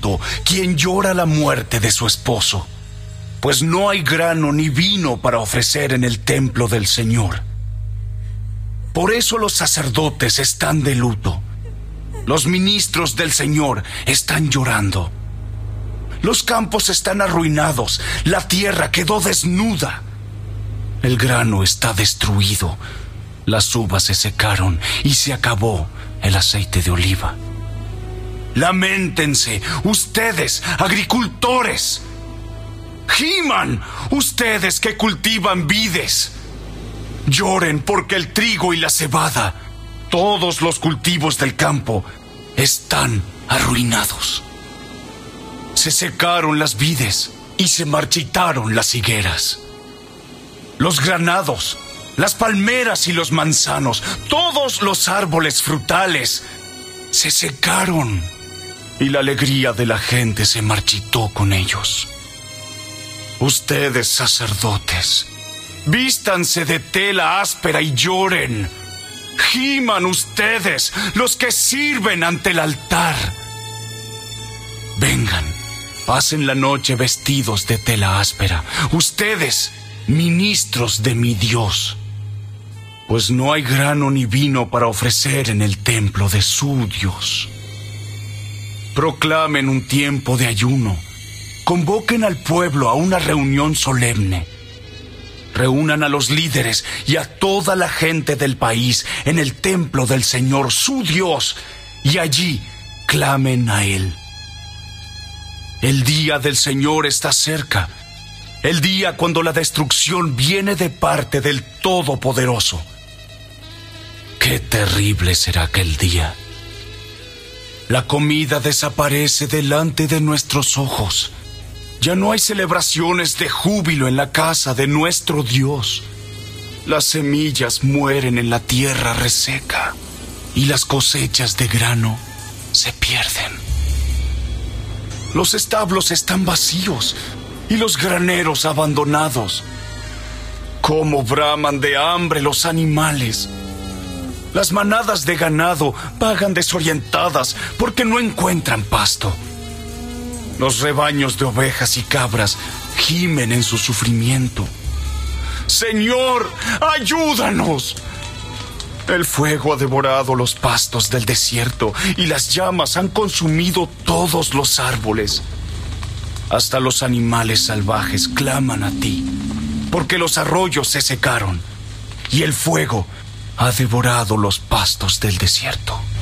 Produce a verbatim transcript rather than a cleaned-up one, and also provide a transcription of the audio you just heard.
llanto quien llora la muerte de su esposo, pues no hay grano ni vino para ofrecer en el templo del Señor. Por eso los sacerdotes están de luto. Los ministros del Señor están llorando. Los campos están arruinados, la tierra quedó desnuda. El grano está destruido, las uvas se secaron y se acabó el aceite de oliva. Lamentense, ustedes, agricultores. Giman, ustedes que cultivan vides. Lloren porque el trigo y la cebada, todos los cultivos del campo, están arruinados. Se secaron las vides y se marchitaron las higueras. Los granados, las palmeras y los manzanos, todos los árboles frutales, se secaron y la alegría de la gente se marchitó con ellos. Ustedes, sacerdotes, vístanse de tela áspera y lloren. Giman ustedes, los que sirven ante el altar. Vengan, pasen la noche vestidos de tela áspera, ustedes, ministros de mi Dios, pues no hay grano ni vino para ofrecer en el templo de su Dios. Proclamen un tiempo de ayuno, convoquen al pueblo a una reunión solemne. Reúnan a los líderes y a toda la gente del país en el templo del Señor, su Dios, y allí clamen a Él. El día del Señor está cerca, el día cuando la destrucción viene de parte del Todopoderoso. Qué terrible será aquel día. La comida desaparece delante de nuestros ojos. Ya no hay celebraciones de júbilo en la casa de nuestro Dios. Las semillas mueren en la tierra reseca y las cosechas de grano se pierden. Los establos están vacíos y los graneros abandonados. Cómo braman de hambre los animales. Las manadas de ganado vagan desorientadas porque no encuentran pasto. Los rebaños de ovejas y cabras gimen en su sufrimiento. Señor, ayúdanos. El fuego ha devorado los pastos del desierto y las llamas han consumido todos los árboles. Hasta los animales salvajes claman a ti, porque los arroyos se secaron y el fuego ha devorado los pastos del desierto.